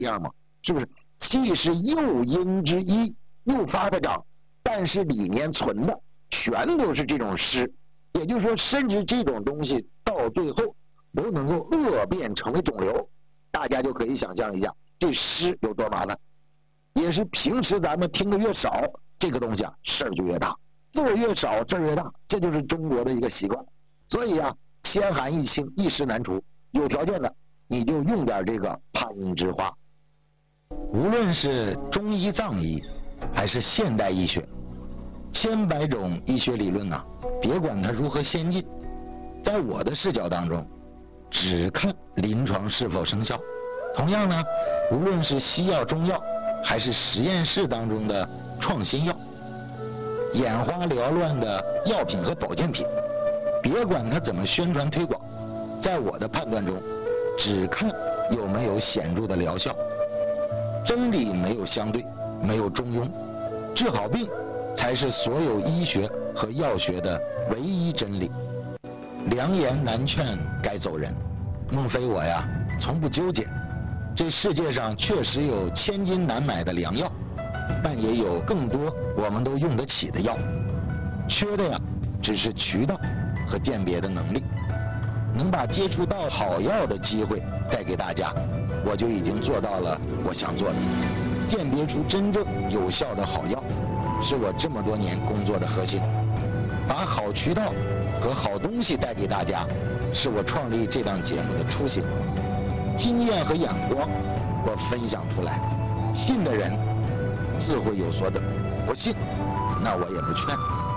样吗？是不是？既是诱因之一，诱发的长，但是里面存的全都是这种湿，也就是说，甚至这种东西到最后都能够恶变成为肿瘤。大家就可以想象一下，这湿有多麻烦。也是平时咱们听的越少，这个东西啊事儿就越大，做越少事儿越大，这就是中国的一个习惯。所以啊，千寒易清，一湿难除，有条件的你就用点这个攀枝花。 无论是中医藏医还是现代医学，千百种医学理论呐，别管它如何先进，在我的视角当中，只看临床是否生效。同样呢，无论是西药、中药，还是实验室当中的创新药，眼花缭乱的药品和保健品，别管它怎么宣传推广，在我的判断中，只看有没有显著的疗效。真理没有相对，没有中庸，治好病才是所有医学和药学的唯一真理。良言难劝该走人，孟非我呀从不纠结。这世界上确实有千金难买的良药，但也有更多我们都用得起的药，缺的呀只是渠道和鉴别的能力。能把接触到好药的机会带给大家，我就已经做到了我想做的。鉴别出真正有效的好药，是我这么多年工作的核心。把好渠道和好东西带给大家，是我创立这档节目的初心。经验和眼光我分享出来，信的人自会有所得，不信那我也不劝。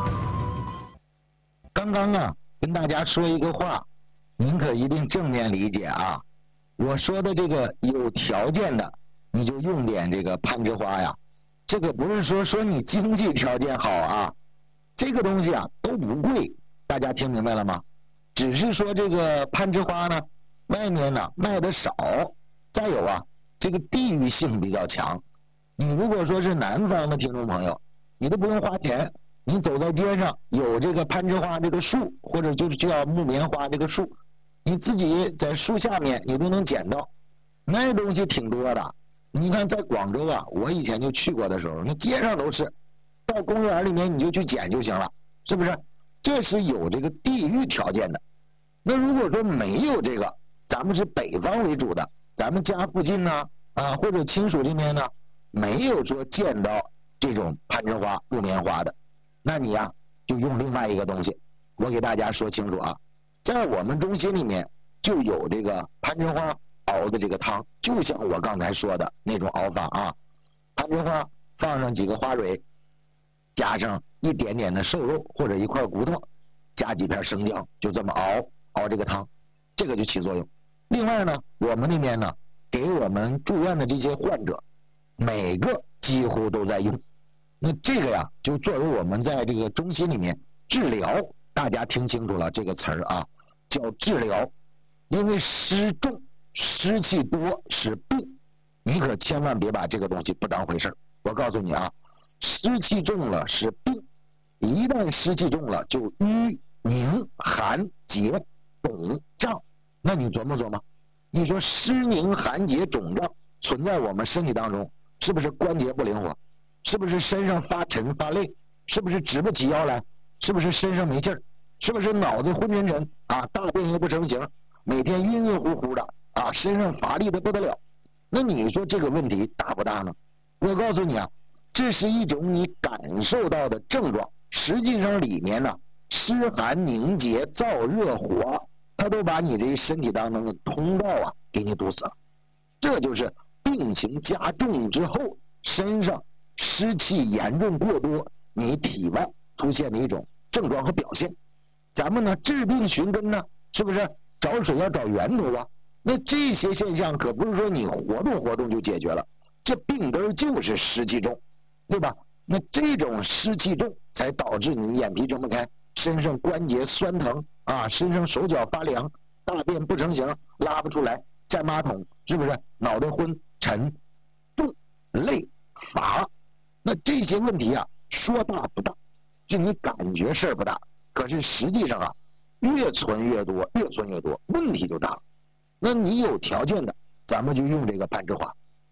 刚刚啊跟大家说一个话，您可一定正面理解啊。我说的这个有条件的你就用点这个攀枝花呀，这个不是说你经济条件好啊，这个东西啊都不贵，大家听明白了吗？只是说这个攀枝花呢外面呢卖的少，再有啊这个地域性比较强。你如果说是南方的听众朋友，你都不用花钱，你走在街上有这个攀枝花这个树，或者就是叫木棉花这个树，你自己在树下面你都能捡到，那东西挺多的。你看在广州啊，我以前就去过的时候，那街上都是，到公园里面你就去捡就行了，是不是？这是有这个地域条件的。那如果说没有这个，咱们是北方为主的，咱们家附近呢或者亲属这边呢没有说见到这种攀枝花、木棉花的，那你呀就用另外一个东西。我给大家说清楚啊，在我们中心里面就有这个攀枝花熬的这个汤，就像我刚才说的那种熬法啊。攀枝花放上几个花蕊，加上一点点的瘦肉或者一块骨头，加几片生姜，就这么熬这个汤，这个就起作用。另外呢，我们那边呢给我们住院的这些患者，每个几乎都在用。那这个呀就作为我们在这个中心里面治疗，大家听清楚了这个词儿啊，叫治疗。因为湿重湿气多是病，你可千万别把这个东西不当回事。我告诉你啊，湿气重了是病，一旦湿气重了就瘀凝寒结肿胀。那你琢磨琢磨，你说湿凝寒结肿胀存在我们身体当中，是不是关节不灵活？是不是身上发沉发累？是不是直不起腰来？是不是身上没劲儿？是不是脑子昏沉沉啊？大便又不成形，每天晕晕乎乎的啊，身上乏力的不得了？那你说这个问题大不大呢？我告诉你啊，这是一种你感受到的症状，实际上里面呢湿寒凝结燥热火，它都把你这身体当中的通道啊给你堵死了。这就是病情加重之后，身上湿气严重过多，你体外出现的一种症状和表现。咱们呢治病寻根呢，是不是找水要找源头啊？那这些现象可不是说你活动活动就解决了，这病根就是湿气重，对吧？那这种湿气重才导致你眼皮睁不开，身上关节酸疼啊，身上手脚发凉，大便不成形，拉不出来，占马桶，是不是？脑袋昏沉重累乏，那这些问题啊说大不大，就你感觉事儿不大，可是实际上啊越存越多，越存越多，问题就大了。那你有条件的咱们就用这个攀枝花，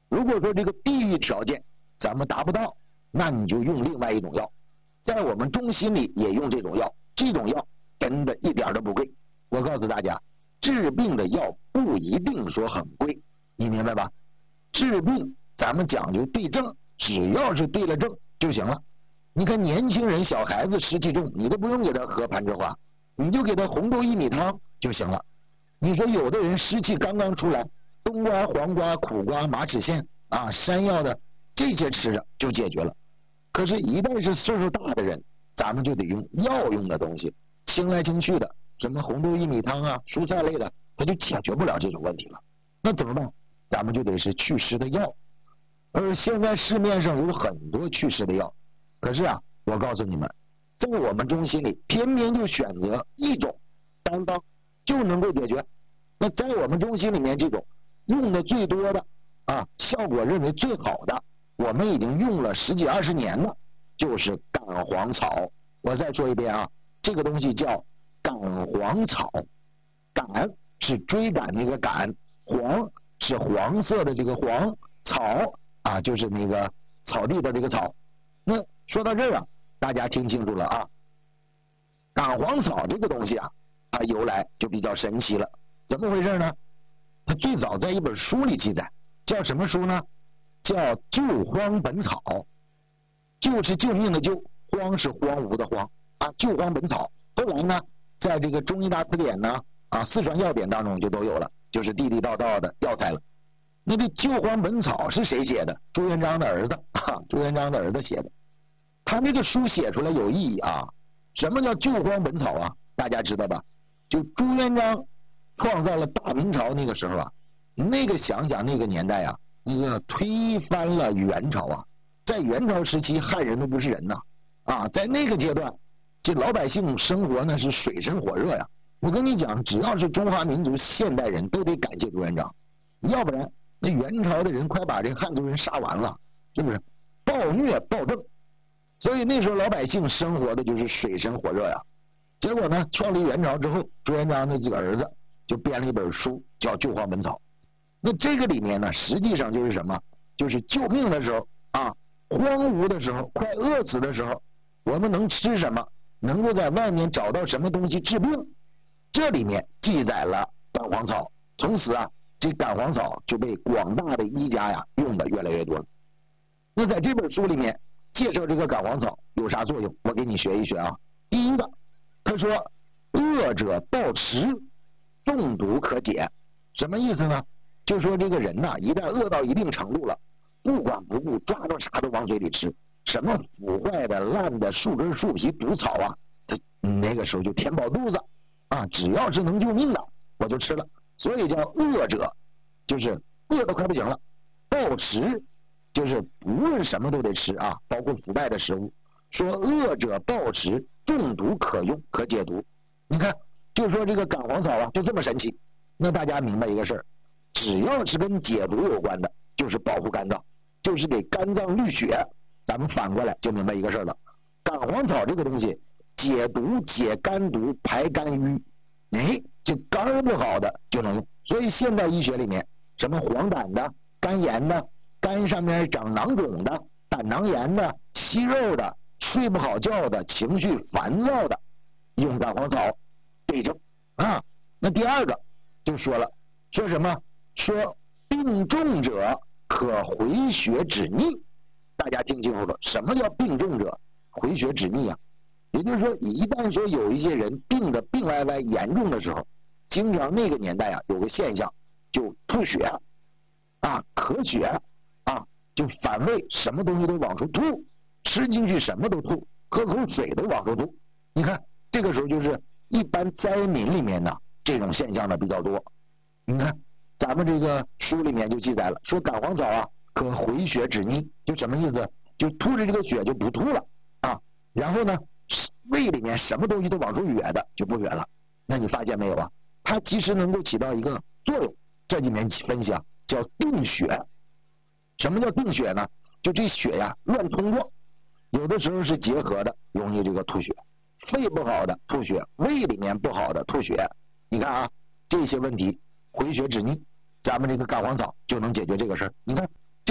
如果说这个地域条件咱们达不到，那你就用另外一种药，在我们中心里也用这种药，这种药真的一点都不贵。我告诉大家，治病的药不一定说很贵，你明白吧？治病咱们讲究对症，只要是对了症就行了。你看年轻人小孩子湿气重，你都不用给他喝盘枝花，你就给他红豆薏米汤就行了。你说有的人湿气刚刚出来，冬瓜、黄瓜、苦瓜、马齿苋啊、山药的这些吃着就解决了。可是，一旦是岁数大的人，咱们就得用药用的东西，清来清去的，什么红豆薏米汤啊、蔬菜类的，它就解决不了这种问题了。那怎么办？咱们就得是祛湿的药。而现在市面上有很多祛湿的药，可是啊，我告诉你们，在我们中心里，偏偏就选择一种单方就能够解决。那在我们中心里面，这种用的最多的啊，效果认为最好的，我们已经用了10几20年了，就是杆黄草。我再说一遍啊，这个东西叫杆黄草，杆是追赶那个杆，黄是黄色的这个黄，草啊就是那个草地的这个草。那说到这儿啊，大家听清楚了啊，杆黄草这个东西啊，它由来就比较神奇了。怎么回事呢？它最早在一本书里记载，叫什么书呢？叫《救荒本草》。救是救命的救，荒是荒芜的荒啊，《救荒本草》。后来呢，在这个中医大词典呢啊，四川药典当中就都有了，就是地地道道的药材了。那这《救荒本草》是谁写的？朱元璋的儿子朱元璋的儿子写的。他这个书写出来有意义啊。什么叫救荒本草啊？大家知道吧？就朱元璋创造了大明朝那个时候啊，那个想想那个年代啊，那个推翻了元朝啊，在元朝时期汉人都不是人呐啊，在那个阶段，这老百姓生活呢是水深火热呀。我跟你讲，只要是中华民族现代人都得感谢朱元璋，要不然那元朝的人快把这汉族人杀完了，是不是？暴虐暴政，所以那时候老百姓生活的就是水深火热呀。结果呢，创立元朝之后，朱元璋的几个儿子就编了一本书叫《救荒本草》。那这个里面呢，实际上就是什么？就是救命的时候啊，荒芜的时候，快饿死的时候，我们能吃什么？能够在外面找到什么东西治病？这里面记载了杆黄草，从此啊，这杆黄草就被广大的医家呀用的越来越多了。那在这本书里面介绍这个杆黄草有啥作用？我给你学一学啊。第一个，他说饿者暴食，中毒可解。什么意思呢？就说这个人呐，一旦饿到一定程度了，不管不顾，抓到啥都往嘴里吃，什么腐坏的烂的树根树皮毒草啊，他那个时候就填饱肚子啊，只要是能救命的我就吃了。所以叫饿者，就是饿得快不行了。暴食就是不论什么都得吃啊，包括腐败的食物。说饿者暴食，中毒可用，可解毒。你看，就说这个杆黄草啊，就这么神奇。那大家明白一个事儿，只要是跟解毒有关的，就是保护肝脏，就是给肝脏滤血。咱们反过来就明白一个事儿了，杆黄草这个东西解毒、解肝毒、排肝郁，这肝不好的就能用。所以现代医学里面，什么黄疸的、肝炎的、肝上面长囊肿的、胆囊炎的、息肉的、睡不好觉的、情绪烦躁的，用杆黄草对症啊。那第二个就说了，说什么？说病重者可回血止逆。大家听清楚了，什么叫病重者回血止逆啊？也就是说，一旦说有一些人病的病歪歪严重的时候，经常那个年代啊有个现象，就吐血啊、咳血啊，就反胃，什么东西都往出吐，吃进去什么都吐，喝口水都往出吐。你看这个时候就是一般灾民里面呢这种现象呢比较多。你看咱们这个书里面就记载了，说杆黄草啊可回血止逆，就什么意思？就吐着这个血就不吐了啊，然后呢胃里面什么东西都往出哕的就不哕了。那你发现没有啊？它其实能够起到一个作用。这里面分析啊，叫定血。什么叫定血呢？就这血呀乱通过，有的时候是结合的，容易这个吐血，肺不好的吐血，胃里面不好的吐血。你看啊，这些问题回血止逆，咱们这个杆黄草就能解决这个事儿。你看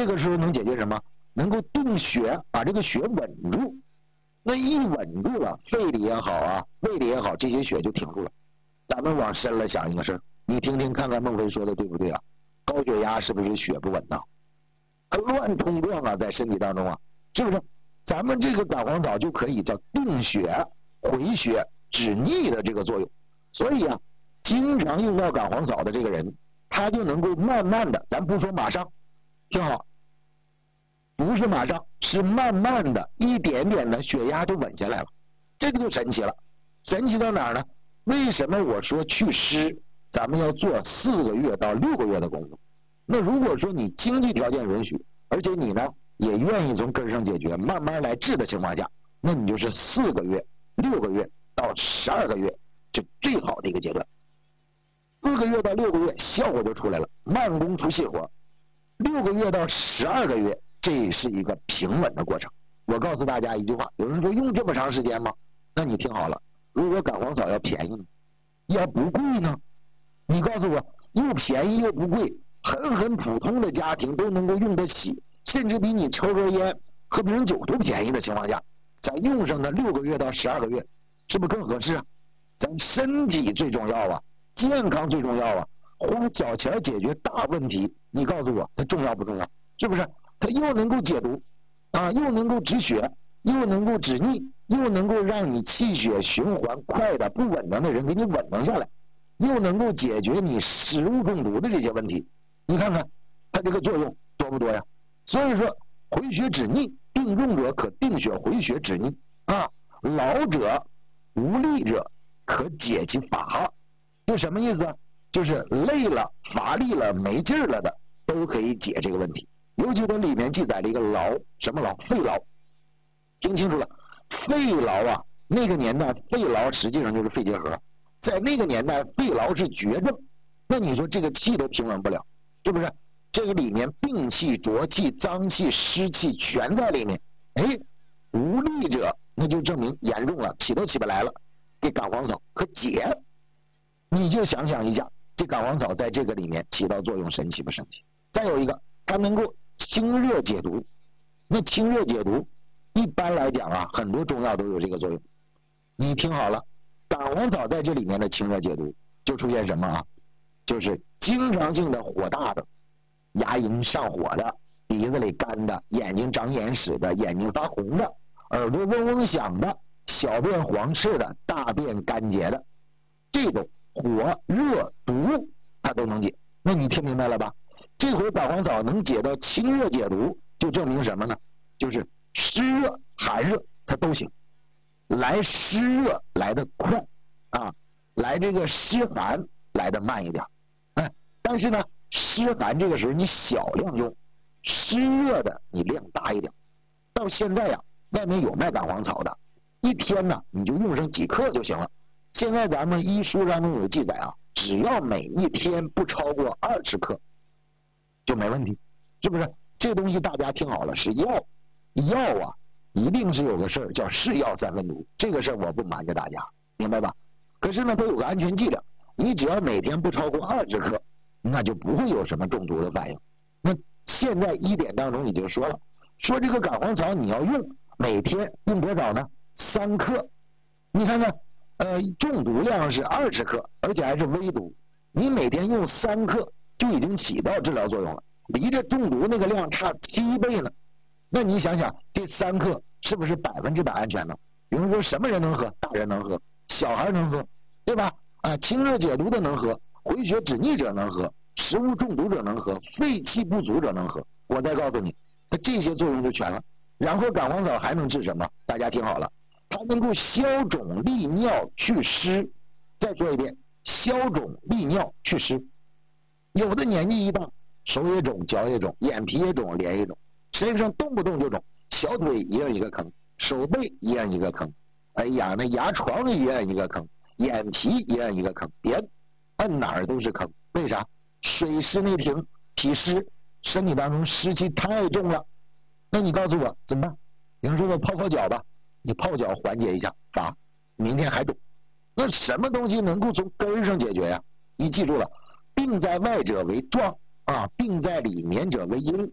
这个时候能解决什么？能够定血，把这个血稳住。那一稳住了，肺里也好啊，胃里也好，这些血就停住了。咱们往深了想一个事儿，你听听看看孟非说的对不对啊？高血压是不是血不稳当？它乱冲撞啊，在身体当中啊，是不是？咱们这个感黄草就可以叫定血、回血、止逆的这个作用。所以啊，经常用到感黄草的这个人，他就能够慢慢的，咱不说马上，听好，不是马上，是慢慢的一点点的血压就稳下来了。这个就神奇了。神奇到哪儿呢？为什么我说祛湿咱们要做4个月到6个月的功夫？那如果说你经济条件允许，而且你呢也愿意从根上解决，慢慢来治的情况下，那你就是4个月、6个月到12个月，就最好的一个阶段。4个月到6个月效果就出来了，慢工出细活。6个月到12个月，这是一个平稳的过程。我告诉大家一句话，有人说用这么长时间吗？那你听好了，如果感黄草要便宜呢，要不贵呢？你告诉我，又便宜又不贵，很普通的家庭都能够用得起，甚至比你抽根烟、喝瓶酒都便宜的情况下，咱用上的6个月到12个月，是不是更合适啊？咱身体最重要啊，健康最重要啊，花小钱解决大问题，你告诉我它重要不重要？是不是？它又能够解毒啊，又能够止血，又能够止逆，又能够让你气血循环快的不稳当的人给你稳当下来，又能够解决你食物中毒的这些问题。你看看它这个作用多不多呀？所以说回血止逆，病重者可定血回血止逆啊，老者无力者可解其乏。这什么意思啊？就是累了、乏力了、没劲儿了的都可以解这个问题。尤其它里面记载了一个劳，什么劳？肺劳。听清楚了，肺劳啊，那个年代肺劳实际上就是肺结核，在那个年代肺劳是绝症。那你说这个气都平稳不了，是不是？这个里面病气、浊气、脏气、湿气全在里面。无力者那就证明严重了，起都起不来了。这感黄草可解。你就想想一下，这感黄草在这个里面起到作用，神奇不神奇？再有一个，它能够清热解毒。那清热解毒一般来讲啊，很多中药都有这个作用。你听好了，感黄草在这里面的清热解毒就出现什么啊？就是经常性的火大的，牙龈上火的，鼻子里干的，眼睛长眼屎的，眼睛发红的，耳朵嗡嗡响的，小便黄赤的，大便干结的，这种火热毒它都能解。那你听明白了吧？这回感黄草能解到清热解毒，就证明什么呢？就是湿热寒热它都行，来湿热来得快啊，来这个湿寒来得慢一点。但是呢，湿寒这个时候你小量用，湿热的你量大一点。到现在呀，外面有卖感黄草的，一天呢你就用上几克就行了。现在咱们医书上面有记载啊，只要每一天不超过20克就没问题，是不是？这东西大家听好了，是药。药啊一定是有个事儿叫是药3分毒，这个事儿我不瞒着大家，明白吧？可是呢它有个安全剂量，你只要每天不超过20克，那就不会有什么中毒的反应。那现在医典当中已经说了，说这个感黄草你要用，每天用多少呢？3克。你看看中毒量是20克，而且还是微毒，你每天用3克就已经起到治疗作用了，离这中毒那个量差7倍呢。那你想想这3克是不是100%安全呢？有人说什么人能喝？大人能喝，小孩能喝，对吧？清热解毒的能喝，回血止逆者能喝，食物中毒者能喝，肺气不足者能喝。我再告诉你，那这些作用就全了。然后感黄草还能治什么？大家听好了，它能够消肿利尿祛湿。再说一遍，消肿利尿祛湿。有的年纪一大，手也肿，脚也肿，眼皮也肿，脸也肿，身上动不动就肿，小腿一样一个坑，手背一样一个坑，哎呀，那牙床一样一个坑，眼皮一样一个坑，别按哪儿都是坑。为啥？水湿内停，体湿，身体当中湿气太重了。那你告诉我怎么办？有人说我泡脚吧，你泡脚缓解一下，咋？明天还肿。那什么东西能够从根上解决呀？你记住了，病在外者为壮啊，病在里面者为阴。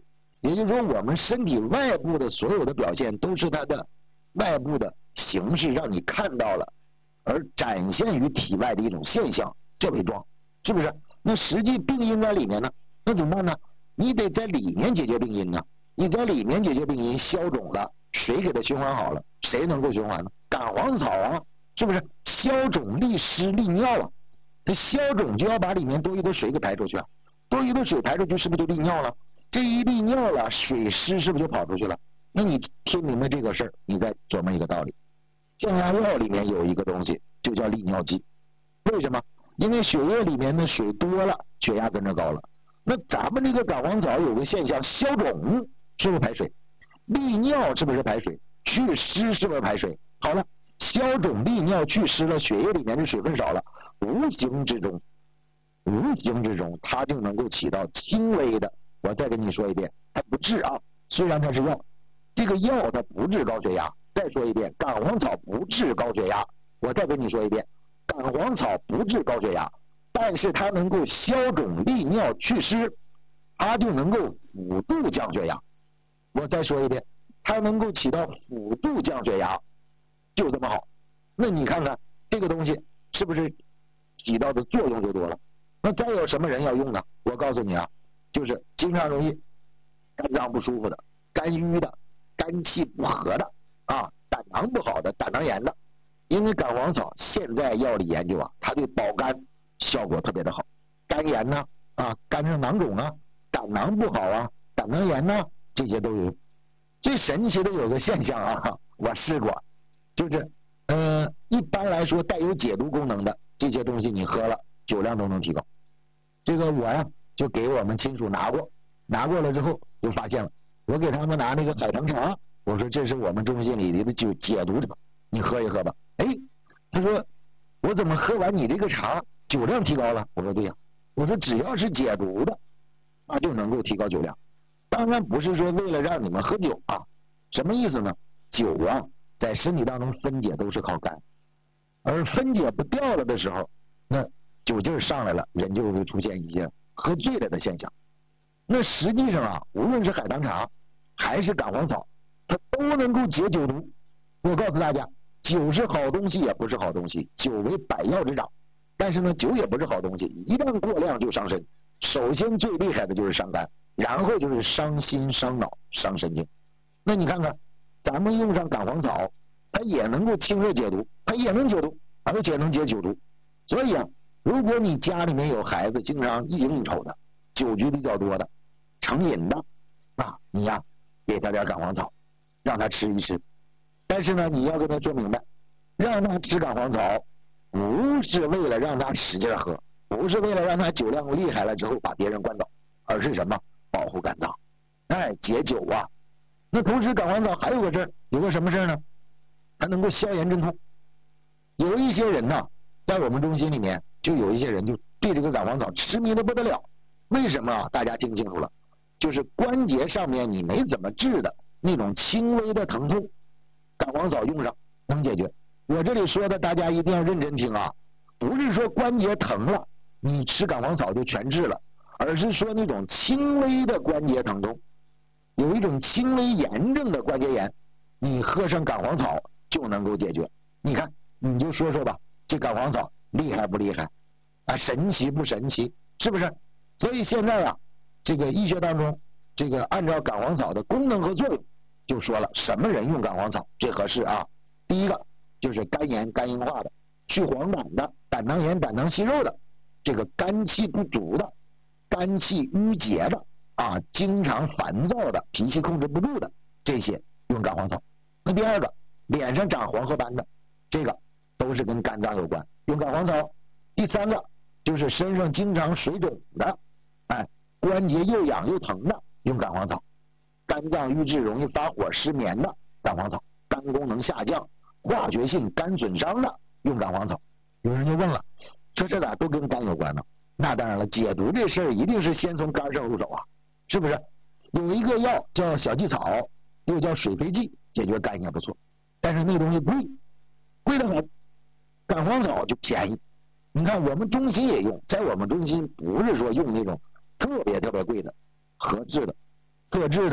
也就是说，我们身体外部的所有的表现都是它的外部的形式，让你看到了，而展现于体外的一种现象，这为状，是不是？那实际病因在里面呢，那怎么办呢？你得在里面解决病因呢。你在里面解决病因，消肿了，谁给它循环好了？谁能够循环呢？干黄草啊，是不是？消肿利湿利尿啊，它消肿就要把里面多余的水给排出去啊，多余的水排出去是不是就利尿了？这一利尿了，水湿是不是就跑出去了？那你听明白这个事儿，你再琢磨一个道理。降压药里面有一个东西，就叫利尿剂。为什么？因为血液里面的水多了，血压跟着高了。那咱们这个感黄草有个现象，消肿是不是排水？利尿是不是排水？祛湿是不是排水？好了，消肿利尿祛湿了，血液里面的水分少了，无形之中它就能够起到轻微的，我再跟你说一遍，它不治啊，虽然它是药，这个药它不治高血压。再说一遍，感黄草不治高血压，我再跟你说一遍，感黄草不治高血压，但是它能够消肿利尿祛湿，它就能够辅助降血压。我再说一遍，它能够起到辅助降血压，就这么好。那你看看这个东西是不是起到的作用就多了？那再有什么人要用呢？我告诉你啊，就是经常容易肝脏不舒服的、肝郁的、肝气不和的啊，胆囊不好的、胆囊炎的。因为感黄草现在药理研究啊，它对保肝效果特别的好。肝炎呢啊，肝上囊肿啊，胆囊不好啊，胆囊炎呢，这些都有。最神奇的有个现象啊，我试过，就是一般来说带有解毒功能的这些东西，你喝了酒量都能提高。这个我呀就给我们亲属拿过了之后就发现了，我给他们拿那个海棠茶，我说这是我们中心里的解毒茶，你喝一喝吧。哎，他说我怎么喝完你这个茶酒量提高了？我说对呀，我说只要是解毒的，那就能够提高酒量。当然不是说为了让你们喝酒啊，什么意思呢？酒啊在身体当中分解都是靠肝，而分解不掉了的时候，那酒劲上来了，人就会出现一些喝醉了的现象。那实际上啊，无论是海棠茶还是感黄草，它都能够解酒毒。我告诉大家，酒是好东西也不是好东西，酒为百药之长，但是呢，酒也不是好东西，一旦过量就伤身。首先最厉害的就是伤肝，然后就是伤心伤脑伤神经。那你看看咱们用上感黄草，它也能够清热解毒，它也能解毒，而且能解酒毒。所以啊，如果你家里面有孩子经常一应酬的，酒局比较多的，成瘾的啊，你呀给他点感黄草，让他吃一吃。但是呢，你要跟他说明白，让他吃感黄草不是为了让他使劲喝，不是为了让他酒量厉害了之后把别人灌倒，而是什么？保护肝脏，解酒啊。那同时感黄草还有个事儿，有个什么事儿呢？它能够消炎镇痛。有一些人呢，在我们中心里面就有一些人就对这个感黄草痴迷的不得了。为什么啊？大家听清楚了，就是关节上面你没怎么治的那种轻微的疼痛，感黄草用上能解决。我这里说的大家一定要认真听啊，不是说关节疼了你吃感黄草就全治了，而是说那种轻微的关节疼痛，有一种轻微炎症的关节炎，你喝上感黄草就能够解决。你看你就说说吧，这感黄草厉害不厉害啊？神奇不神奇？是不是？所以现在啊，这个医学当中，这个按照感黄草的功能和作用，就说了什么人用感黄草最合适啊？第一个就是肝炎肝硬化的，去黄疸的，胆囊炎胆囊息肉的，这个肝气不足的，肝气郁结的啊，经常烦躁的，脾气控制不住的，这些用感黄草。那第二个，脸上长黄褐斑的，这个都是跟肝脏有关，用感黄草。第三个就是身上经常水肿的，关节又痒又疼的，用感黄草。肝脏郁滞容易发火失眠的，感黄草。肝功能下降化学性肝损伤的，用感黄草。有人就问了，说这咋都跟肝有关呢？那当然了，解毒这事儿一定是先从肝上入手啊，是不是？有一个药叫小蓟草，又叫水飞蓟，解决肝也不错，但是那东西贵得很。感黄草就便宜。你看我们中心也用，在我们中心不是说用那种特别贵的合制的特制